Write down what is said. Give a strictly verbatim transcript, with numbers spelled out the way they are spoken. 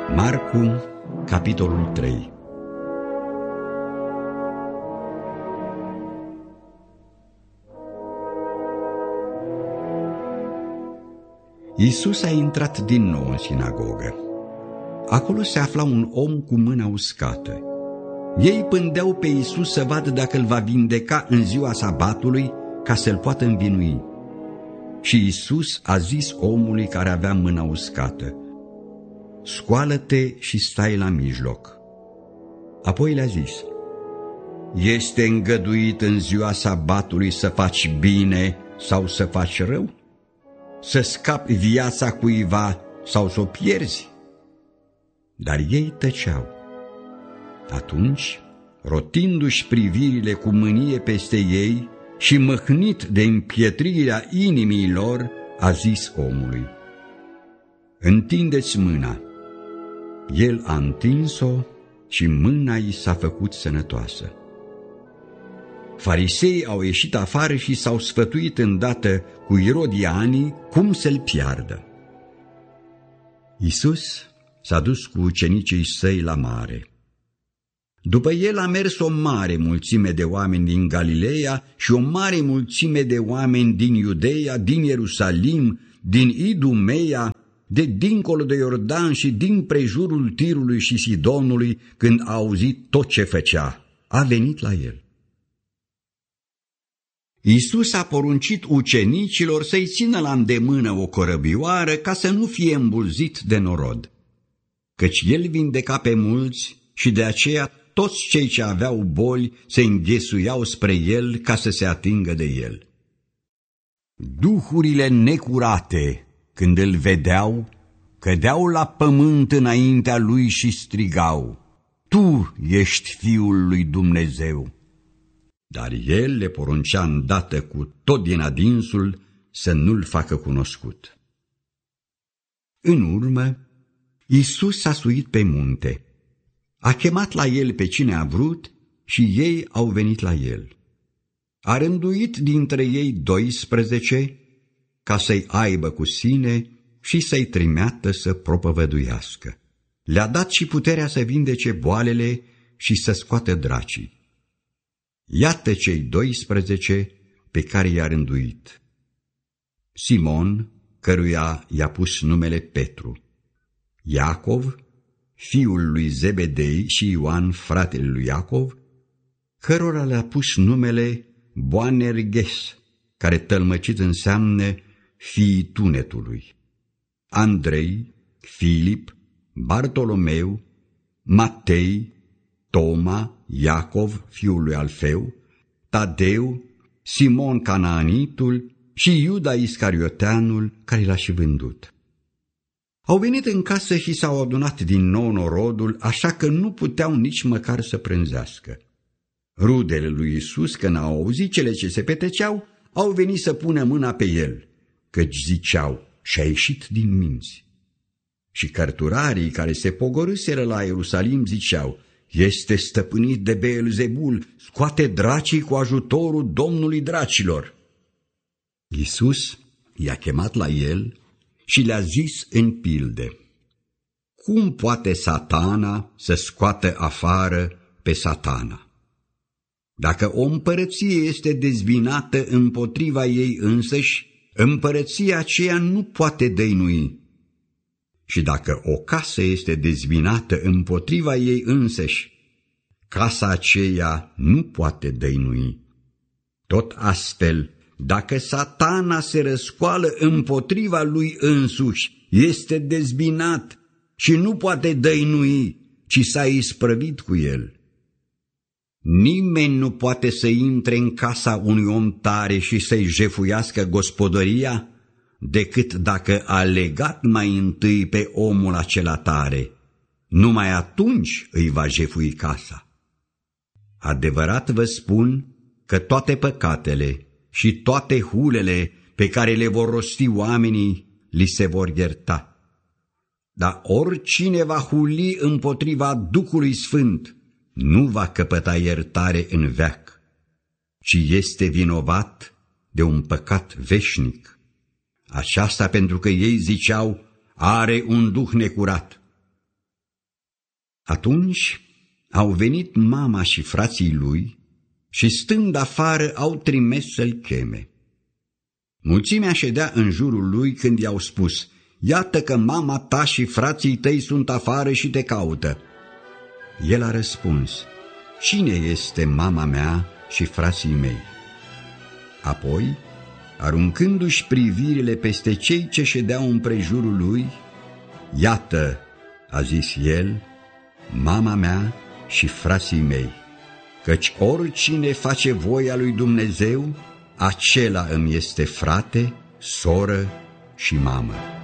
Marcu, capitolul trei. Iisus a intrat din nou în sinagogă. Acolo se afla un om cu mâna uscată. Ei pândeau pe Iisus să vadă dacă îl va vindeca în ziua sabatului, ca să-l poată învinui. Și Iisus a zis omului care avea mâna uscată: scoală-te și stai la mijloc. Apoi le-a zis: este îngăduit în ziua sabatului să faci bine sau să faci rău? Să scapi viața cuiva sau să o pierzi? Dar ei tăceau. Atunci, rotindu-și privirile cu mânie peste ei și mâhnit de împietrirea inimii lor, a zis omului: întindeți mâna. El a întins-o și mâna i s-a făcut sănătoasă. Fariseii au ieșit afară și s-au sfătuit îndată cu irodianii cum să-l piardă. Iisus s-a dus cu ucenicii săi la mare. După el a mers o mare mulțime de oameni din Galileea și o mare mulțime de oameni din Iudeea, din Ierusalim, din Idumeea, de dincolo de Iordan și din prejurul Tirului și Sidonului. Când a auzit tot ce făcea, a venit la el. Iisus a poruncit ucenicilor să-i țină la îndemână o corăbioară ca să nu fie îmbulzit de norod, căci el vindeca pe mulți și de aceea toți cei ce aveau boli se înghesuiau spre el ca să se atingă de el. Duhurile necurate, când îl vedeau, cădeau la pământ înaintea lui și strigau: tu ești Fiul lui Dumnezeu. Dar el le poruncea îndată cu tot din adinsul să nu-l facă cunoscut. În urmă, Iisus s-a suit pe munte. A chemat la el pe cine a vrut și ei au venit la el. A rânduit dintre ei doisprezece ca să-i aibă cu sine și să-i trimeată să propovăduiască. Le-a dat și puterea să vindece boalele și să scoată dracii. Iată cei doisprezece pe care i-a rânduit: Simon, căruia i-a pus numele Petru; Iacov, fiul lui Zebedei, și Ioan, fratele lui Iacov, cărora le-a pus numele Boanerges, care tălmăcit înseamnă fiii tunetului; Andrei, Filip, Bartolomeu, Matei, Toma, Iacov, fiul lui Alfeu, Tadeu, Simon Canaanitul și Iuda Iscarioteanul, care l-a și vândut. Au venit în casă și s-au adunat din nou norodul, așa că nu puteau nici măcar să prânzească. Rudele lui Iisus, când au auzit cele ce se petreceau, au venit să pună mâna pe el, căci ziceau: și-a ieșit din minți. Și cărturarii care se pogorâseră la Ierusalim ziceau: este stăpânit de Beelzebul, scoate dracii cu ajutorul Domnului dracilor. Iisus i-a chemat la el și le-a zis în pilde: cum poate Satana să scoată afară pe Satana? Dacă o împărăție este dezvinată împotriva ei însăși, împărăția aceea nu poate dăinui. Și dacă o casă este dezvinată împotriva ei însăși, casa aceea nu poate dăinui. Tot astfel, dacă Satana se răscoală împotriva lui însuși, este dezbinat și nu poate dăinui, ci s-a isprăvit cu el. Nimeni nu poate să intre în casa unui om tare și să-i jefuiască gospodăria, decât dacă a legat mai întâi pe omul acela tare. Numai atunci îi va jefui casa. Adevărat vă spun că toate păcatele și toate hulele pe care le vor rosti oamenii li se vor ierta. Dar oricine va huli împotriva Duhului Sfânt nu va căpăta iertare în veac, ci este vinovat de un păcat veșnic. Aceasta pentru că ei ziceau: are un duh necurat. Atunci au venit mama și frații lui și, stând afară, au trimis să-l cheme. Mulțimea ședea în jurul lui când i-au spus: iată că mama ta și frații tăi sunt afară și te caută. El a răspuns: cine este mama mea și frații mei? Apoi, aruncându-și privirile peste cei ce ședeau împrejurul lui, iată, a zis el, mama mea și frații mei, căci oricine face voia lui Dumnezeu, acela îmi este frate, soră și mamă.